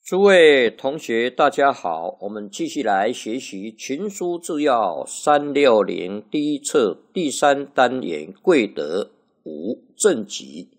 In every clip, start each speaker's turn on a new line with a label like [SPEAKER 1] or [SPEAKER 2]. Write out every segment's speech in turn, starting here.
[SPEAKER 1] 诸位同学大家好，我们继续来学习群书治要360第一册第3单元贵德5正己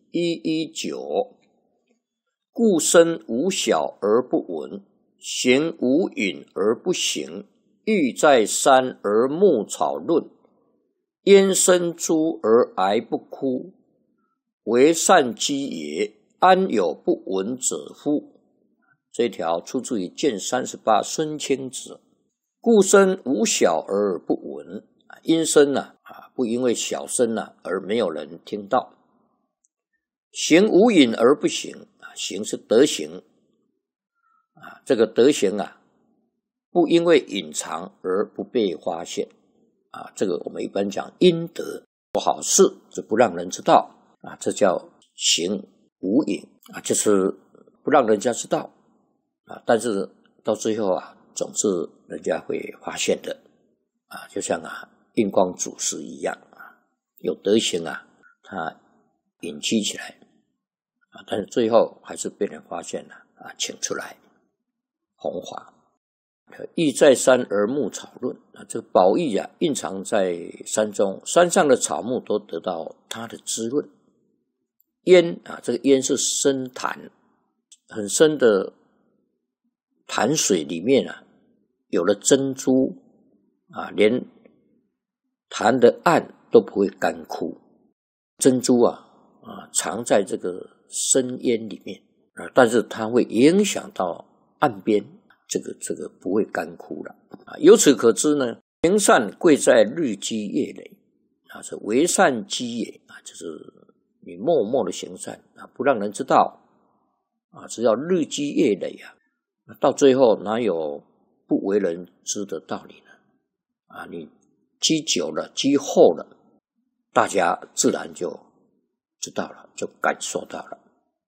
[SPEAKER 1] 119。故生无小而不闻，行无隐而不行，欲在山而牧草论，焉生诸而癌不枯，为善积也，安有不闻者乎？这条出自于卷38孙清子。故生无小而不闻，因声不因为小声而没有人听到。行无隐而不行，行是德行这个德行不因为隐藏而不被发现这个我们一般讲阴德，做好事就不让人知道这叫行无隐就是不让人家知道但是到最后总是人家会发现的就像印光祖师一样有德行他隐居起来但是最后还是被人发现了请出来弘法。义在山而牧草论这个宝义蕴藏在山中，山上的草木都得到它的滋润。烟这个烟是深潭，很深的潭水里面有了珍珠连潭的岸都不会干枯。珍珠藏在这个深烟里面但是它会影响到岸边，这个不会干枯了由此可知呢，行善贵在日积月累是为善积也就是你默默的行善不让人知道只要日积月累到最后哪有不为人知的道理呢你积久了积厚了，大家自然就知道了，就感受到了。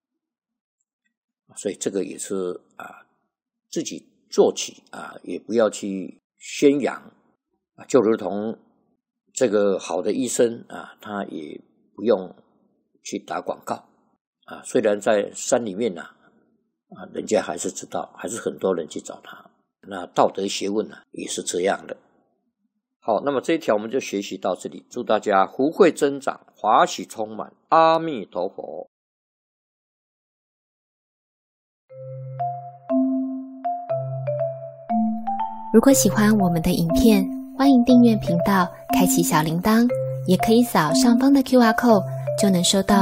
[SPEAKER 1] 所以这个也是自己做起也不要去宣扬就如同这个好的医生他也不用去打广告虽然在山里面人家还是知道，还是很多人去找他。那道德学问也是这样的。好，那么这一条我们就学习到这里，祝大家福慧增长，华喜充满，阿弥陀佛。
[SPEAKER 2] 如果喜欢我们的影片，欢迎订阅频道，开启小铃铛，也可以扫上方的 QR code，就能收到